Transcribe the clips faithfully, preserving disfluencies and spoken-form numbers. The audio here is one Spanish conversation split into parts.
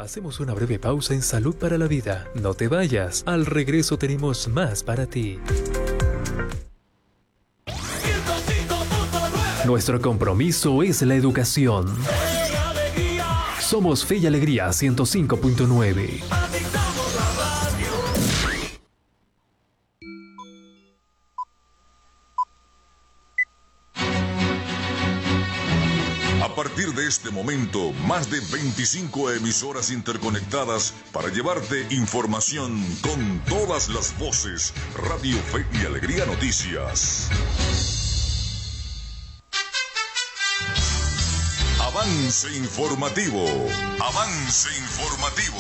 Hacemos una breve pausa en Salud para la Vida. No te vayas. Al regreso tenemos más para ti. Nuestro compromiso es la educación. Somos Fe y Alegría ciento cinco punto nueve. A partir de este momento, más de veinticinco emisoras interconectadas para llevarte información con todas las voces. Radio Fe y Alegría Noticias. Avance informativo. Avance informativo.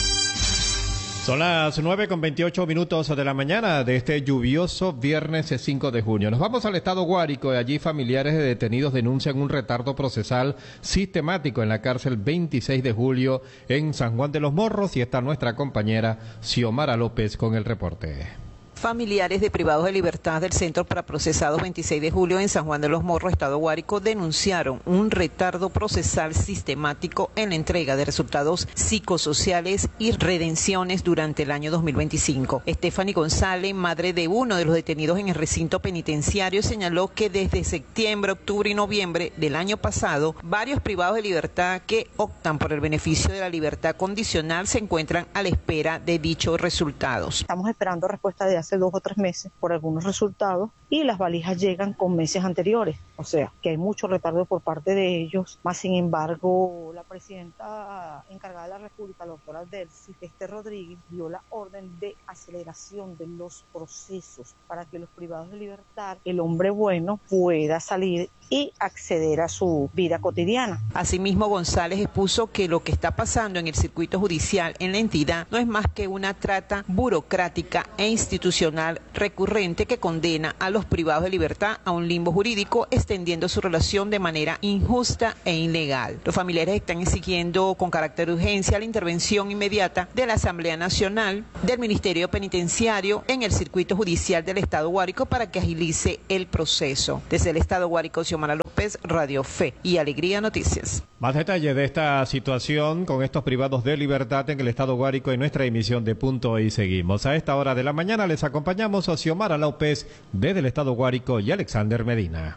Son las nueve con veintiocho minutos de la mañana de este lluvioso viernes cinco de junio. Nos vamos al estado Guárico y allí familiares de detenidos denuncian un retardo procesal sistemático en la cárcel veintiséis de julio en San Juan de los Morros, y está nuestra compañera Xiomara López con el reporte. Familiares de privados de libertad del Centro para Procesados veintiséis de julio en San Juan de los Morros, estado Guárico, denunciaron un retardo procesal sistemático en la entrega de resultados psicosociales y redenciones durante el año dos mil veinticinco. Stephanie González, madre de uno de los detenidos en el recinto penitenciario, señaló que desde septiembre, octubre y noviembre del año pasado, varios privados de libertad que optan por el beneficio de la libertad condicional se encuentran a la espera de dichos resultados. Estamos esperando respuesta de hace dos o tres meses por algunos resultados y las valijas llegan con meses anteriores, o sea que hay mucho retardo por parte de ellos. Más sin embargo, la presidenta encargada de la República, la doctora Delcy Este Rodríguez, dio la orden de aceleración de los procesos para que los privados de libertad, el hombre bueno, pueda salir y acceder a su vida cotidiana. Asimismo, González expuso que lo que está pasando en el circuito judicial en la entidad no es más que una trata burocrática e institucional recurrente que condena a los privados de libertad a un limbo jurídico, extendiendo su relación de manera injusta e ilegal. Los familiares están exigiendo con carácter de urgencia la intervención inmediata de la Asamblea Nacional, del Ministerio Penitenciario en el circuito judicial del Estado Guárico para que agilice el proceso. Desde el Estado Guárico, Xiomara López, Radio Fe y Alegría Noticias. Más detalles de esta situación con estos privados de libertad en el Estado Guárico en nuestra emisión de Punto y Seguimos. A esta hora de la mañana les acompañamos a Xiomara López desde el Estado Guárico y Alexander Medina.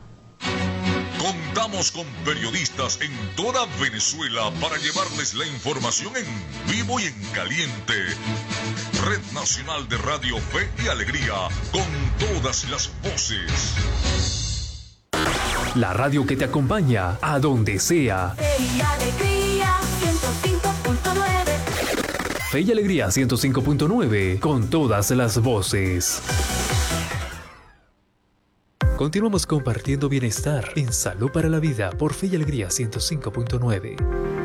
Contamos con periodistas en toda Venezuela para llevarles la información en vivo y en caliente. Red Nacional de Radio Fe y Alegría, con todas las voces. La radio que te acompaña a donde sea. Fe y Alegría ciento cinco punto nueve. Fe y Alegría ciento cinco punto nueve, con todas las voces. Continuamos compartiendo bienestar en Salud para la Vida por Fe y Alegría ciento cinco punto nueve.